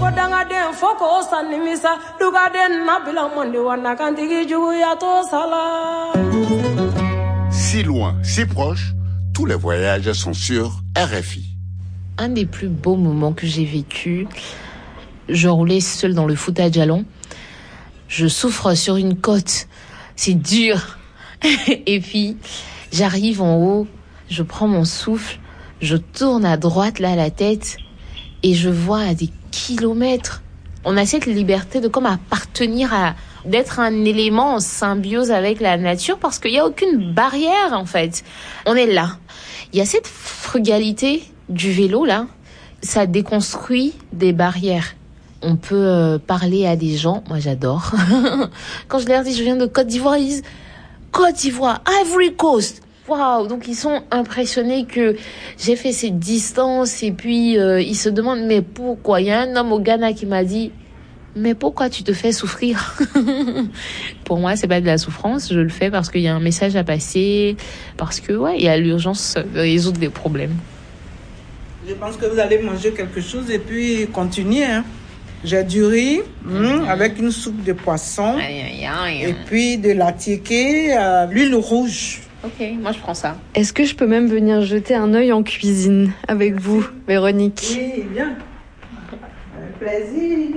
Si loin, si proche, tous les voyages sont sur RFI. Un des plus beaux moments que j'ai vécu, je roulais seule dans le Fouta Djallon. Je souffre sur une côte, c'est dur. Et puis, j'arrive en haut, je prends mon souffle, je tourne à droite là la tête et je vois à des kilomètres. On a cette liberté de comme appartenir à, d'être un élément en symbiose avec la nature parce qu'il n'y a aucune barrière en fait. On est là. Il y a cette frugalité du vélo là, ça déconstruit des barrières. On peut parler à des gens, moi j'adore. Quand je leur dis je viens de Côte d'Ivoire, ils disent Côte d'Ivoire, Ivory Coast. Waouh, donc ils sont impressionnés que j'ai fait cette distance et puis ils se demandent mais pourquoi. Il y a un homme au Ghana qui m'a dit mais pourquoi tu te fais souffrir? Pour moi, c'est pas de la souffrance, je le fais parce qu'il y a un message à passer, parce que ouais, il y a l'urgence de résoudre des problèmes. Je pense que vous allez manger quelque chose et puis continuer. Hein. J'ai du riz avec une soupe de poisson et puis de la tiéké à l'huile rouge. Ok, moi je prends ça. Est-ce que je peux même venir jeter un œil en cuisine avec vous, Véronique? Oui, bien. Avec plaisir.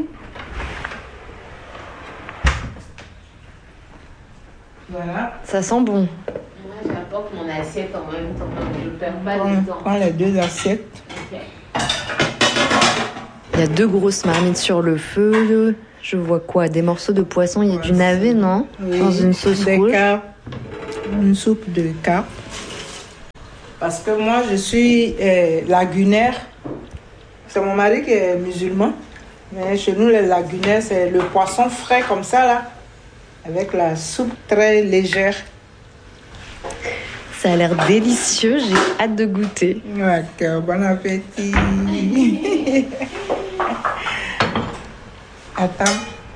Voilà. Ça sent bon. Moi j'apporte mon assiette en même temps, je ne perds pas de temps. Prends les deux assiettes. Ok. Il y a 2 grosses marmites sur le feu. Je vois quoi? Des morceaux de poisson. Il y a du navet, non? Oui, dans une sauce rouge. Une soupe de carpe. Parce que moi, je suis lagunaire. C'est mon mari qui est musulman. Mais chez nous, les lagunaires, c'est le poisson frais comme ça, là. Avec la soupe très légère. Ça a l'air délicieux. J'ai hâte de goûter. D'accord, bon appétit. Attends.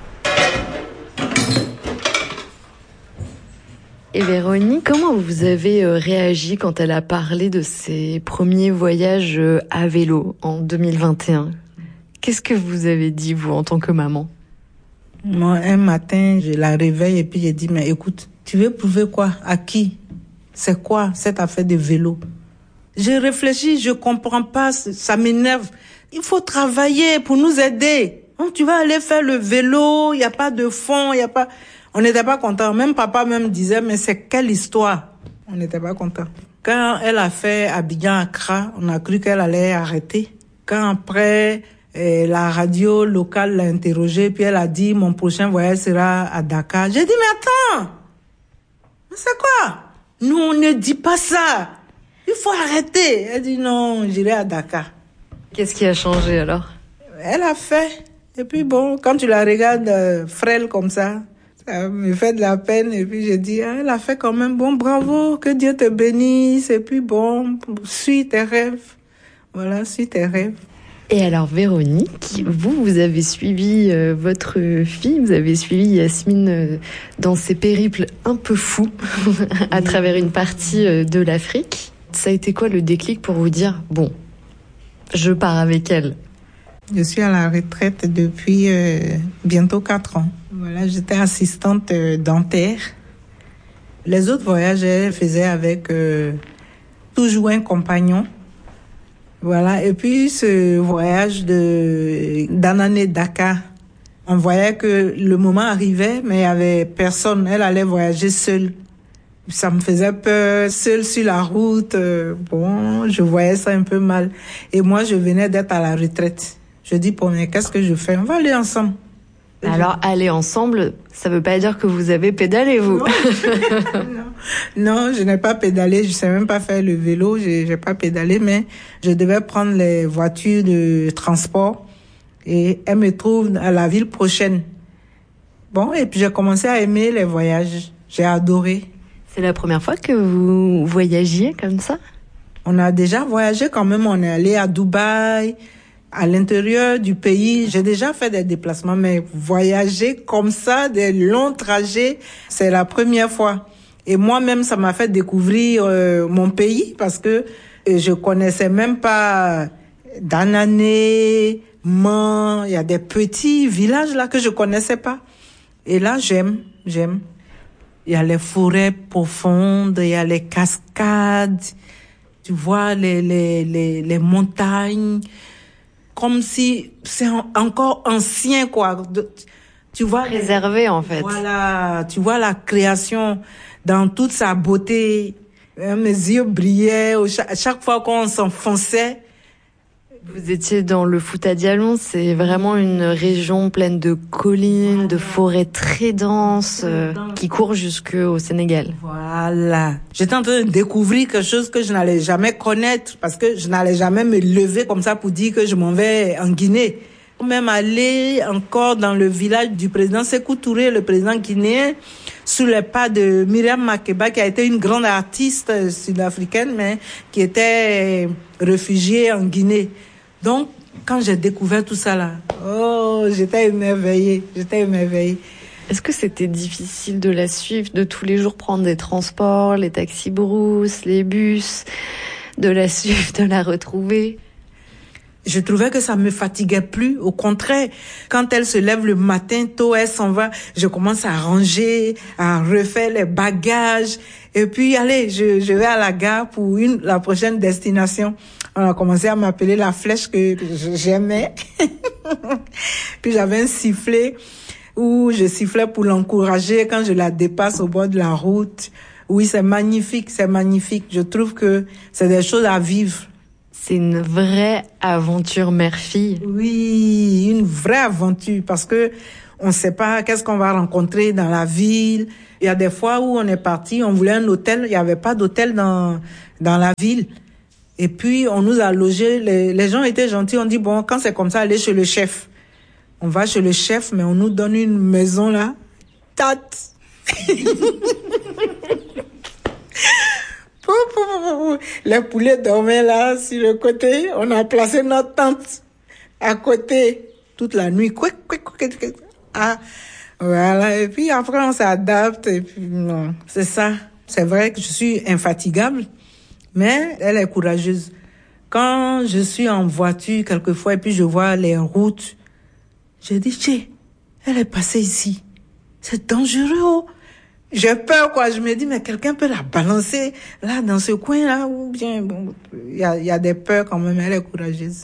Et Véronique, comment vous avez réagi quand elle a parlé de ses premiers voyages à vélo en 2021? Qu'est-ce que vous avez dit, vous, en tant que maman? Moi, un matin, je la réveille et puis j'ai dit, mais écoute, tu veux prouver quoi? À qui? C'est quoi cette affaire de vélo? Je réfléchis, je comprends pas, ça m'énerve. Il faut travailler pour nous aider. Tu vas aller faire le vélo, il n'y a pas de fond, il n'y a pas... On n'était pas contents. Même papa même disait, mais c'est quelle histoire? On n'était pas contents. Quand elle a fait Abidjan-Accra, on a cru qu'elle allait arrêter. Quand après, la radio locale l'a interrogée, puis elle a dit, mon prochain voyage sera à Dakar. J'ai dit, mais attends! Mais c'est quoi? Nous, on ne dit pas ça. Il faut arrêter. Elle dit, non, j'irai à Dakar. Qu'est-ce qui a changé alors? Elle a fait. Et puis bon, quand tu la regardes frêle comme ça me fait de la peine. Et puis j'ai dit, elle a fait quand même. Bon, bravo, que Dieu te bénisse. Et puis bon, suis tes rêves. Voilà, suis tes rêves. Et alors Véronique, vous avez suivi votre fille, vous avez suivi Yasmine dans ses périples un peu fous à travers une partie de l'Afrique. Ça a été quoi le déclic pour vous dire, bon, je pars avec elle? Je suis à la retraite depuis bientôt 4 ans. Voilà, j'étais assistante dentaire. Les autres voyages, je faisais avec toujours un compagnon. Voilà, et puis ce voyage d'Anané-Dakar, on voyait que le moment arrivait, mais il y avait personne. Elle allait voyager seule. Ça me faisait peur, seule sur la route. Bon, je voyais ça un peu mal. Et moi, je venais d'être à la retraite. Je dis, bon, mais qu'est-ce que je fais? On va aller ensemble. Alors, aller ensemble, ça veut pas dire que vous avez pédalé, vous? Non, je n'ai pas pédalé. Je sais même pas faire le vélo. J'ai pas pédalé, mais je devais prendre les voitures de transport. Et elle me trouve à la ville prochaine. Bon, et puis j'ai commencé à aimer les voyages. J'ai adoré. C'est la première fois que vous voyagiez comme ça? On a déjà voyagé quand même. On est allé à Dubaï. À l'intérieur du pays, j'ai déjà fait des déplacements, mais voyager comme ça, des longs trajets, c'est la première fois. Et moi-même, ça m'a fait découvrir mon pays parce que je connaissais même pas Danané, Man, il y a des petits villages là que je connaissais pas. Et là, j'aime. Il y a les forêts profondes, il y a les cascades, tu vois les montagnes, comme si c'est encore ancien, quoi. Tu vois, préservé en fait. Voilà, tu vois la création dans toute sa beauté. Mes yeux brillaient chaque fois qu'on s'enfonçait. Vous étiez dans le Fouta Djallon, c'est vraiment une région pleine de collines, de forêts très denses, qui courent jusqu'au Sénégal. Voilà. J'étais en train de découvrir quelque chose que je n'allais jamais connaître, parce que je n'allais jamais me lever comme ça pour dire que je m'en vais en Guinée. Même aller encore dans le village du président Sékou Touré, le président guinéen, sous les pas de Myriam Makeba, qui a été une grande artiste sud-africaine, mais qui était réfugiée en Guinée. Donc, quand j'ai découvert tout ça là, j'étais émerveillée. Est-ce que c'était difficile de la suivre, de tous les jours prendre des transports, les taxis brousses, les bus, de la suivre, de la retrouver? Je trouvais que ça me fatiguait plus. Au contraire, quand elle se lève le matin tôt, elle s'en va, je commence à ranger, à refaire les bagages. Et puis, allez, je vais à la gare pour la prochaine destination. On a commencé à m'appeler la flèche que j'aimais. Puis j'avais un sifflet où je sifflais pour l'encourager quand je la dépasse au bord de la route. Oui, c'est magnifique. Je trouve que c'est des choses à vivre. C'est une vraie aventure mère-fille. Oui, une vraie aventure, parce que on sait pas qu'est-ce qu'on va rencontrer dans la ville. Il y a des fois où on est parti, on voulait un hôtel, il y avait pas d'hôtel dans la ville. Et puis, on nous a logés, les gens étaient gentils, on dit, bon, quand c'est comme ça, allez chez le chef. On va chez le chef, mais on nous donne une maison là. Tate! Les poulets dormaient là, sur le côté. On a placé notre tente à côté toute la nuit. Ah, voilà. Et puis après, on s'adapte. Et puis, non, c'est ça. C'est vrai que je suis infatigable, mais elle est courageuse. Quand je suis en voiture, quelquefois, et puis je vois les routes, je dis, tiens, elle est passée ici. C'est dangereux, oh. J'ai peur, quoi. Je me dis, mais quelqu'un peut la balancer là, dans ce coin-là, ou bien, bon, il y a des peurs quand même. Elle est courageuse.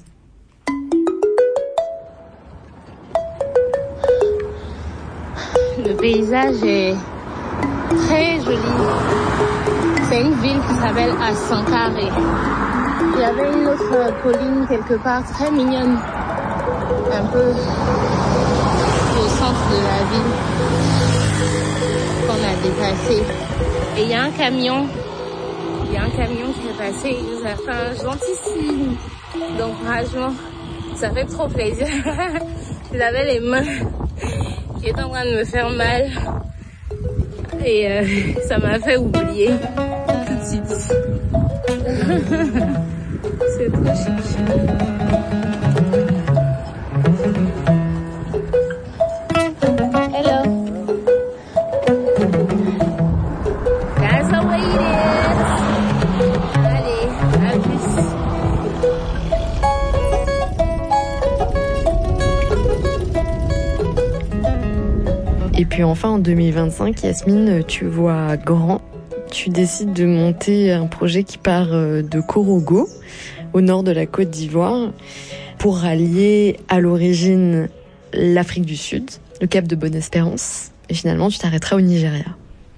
Le paysage est très joli. C'est une ville qui s'appelle Asankaré. Il y avait une autre colline quelque part très mignonne, un peu au centre de la ville, qu'on a dépassé. Et il y a un camion qui est passé, il nous a fait un gentil signe d'encouragement. Ça fait trop plaisir. J'avais les mains qui étaient en train de me faire mal. Et ça m'a fait oublier tout de suite. C'est trop chic. Hello. That's the way it is. Allez, à plus. Et puis enfin, en 2025, Yasmine, tu vois grand. Tu décides de monter un projet qui part de Korogo, au nord de la Côte d'Ivoire, pour allier à l'origine l'Afrique du Sud, le Cap de Bonne-Espérance. Et finalement, tu t'arrêteras au Nigeria.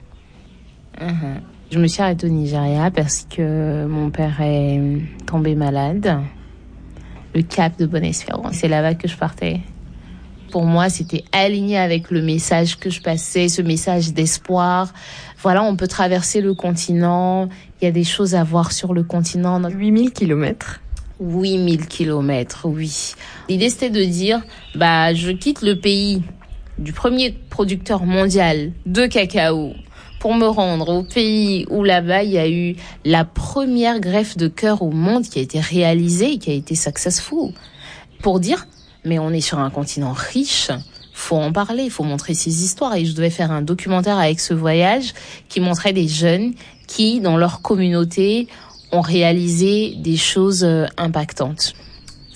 Je me suis arrêtée au Nigeria parce que mon père est tombé malade. Le Cap de Bonne-Espérance, c'est là-bas que je partais. Pour moi, c'était aligné avec le message que je passais, ce message d'espoir. Voilà, on peut traverser le continent. Il y a des choses à voir sur le continent. 8000 kilomètres. 8000 kilomètres, oui. L'idée, c'était de dire, je quitte le pays du premier producteur mondial de cacao pour me rendre au pays où là-bas, il y a eu la première greffe de cœur au monde qui a été réalisée et qui a été successful. Pour dire, mais on est sur un continent riche, faut en parler, il faut montrer ces histoires. Et je devais faire un documentaire avec ce voyage qui montrait des jeunes qui, dans leur communauté, ont réalisé des choses impactantes.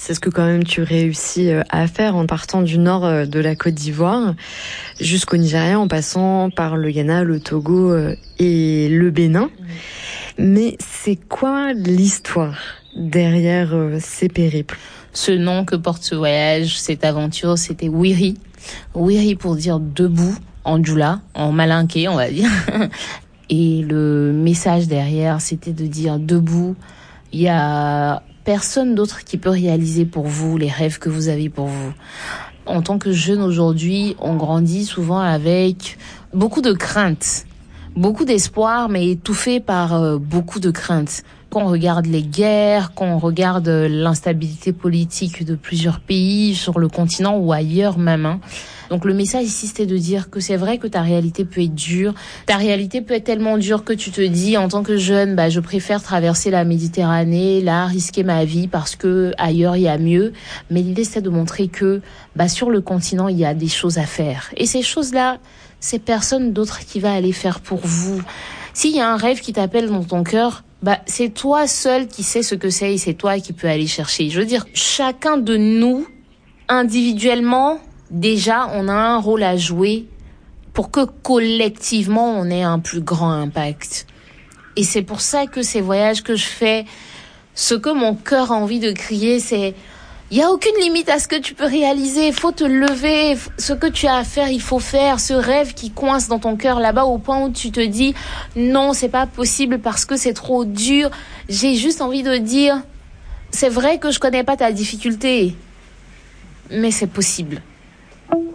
C'est ce que quand même tu réussis à faire en partant du nord de la Côte d'Ivoire jusqu'au Nigeria en passant par le Ghana, le Togo et le Bénin. Mais c'est quoi l'histoire derrière ces périples? Ce nom que porte ce voyage, cette aventure, c'était Wiri. Wiri pour dire debout, en djoula, en malinké, on va dire. Et le message derrière, c'était de dire debout, il y a personne d'autre qui peut réaliser pour vous les rêves que vous avez pour vous. En tant que jeune aujourd'hui, on grandit souvent avec beaucoup de craintes, beaucoup d'espoir, mais étouffé par beaucoup de craintes. Quand on regarde les guerres, quand on regarde l'instabilité politique de plusieurs pays sur le continent ou ailleurs même. Donc le message ici, c'était de dire que c'est vrai que ta réalité peut être dure. Ta réalité peut être tellement dure que tu te dis, en tant que jeune, je préfère traverser la Méditerranée, là, risquer ma vie parce que ailleurs il y a mieux. Mais l'idée, c'est de montrer que sur le continent, il y a des choses à faire. Et ces choses-là, c'est personne d'autre qui va aller faire pour vous. S'il y a un rêve qui t'appelle dans ton cœur, c'est toi seul qui sais ce que c'est et c'est toi qui peux aller chercher. Je veux dire, chacun de nous, individuellement, déjà, on a un rôle à jouer pour que collectivement, on ait un plus grand impact. Et c'est pour ça que ces voyages que je fais, ce que mon cœur a envie de crier, c'est il n'y a aucune limite à ce que tu peux réaliser. Il faut te lever. Ce que tu as à faire, il faut faire. Ce rêve qui coince dans ton cœur là-bas au point où tu te dis non, c'est pas possible parce que c'est trop dur. J'ai juste envie de dire, c'est vrai que je connais pas ta difficulté, mais c'est possible.